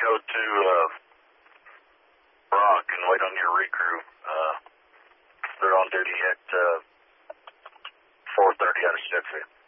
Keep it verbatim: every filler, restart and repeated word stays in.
go to uh, Brock and wait on your recrew. Uh, they're on duty at uh, four thirty out of Smithfield.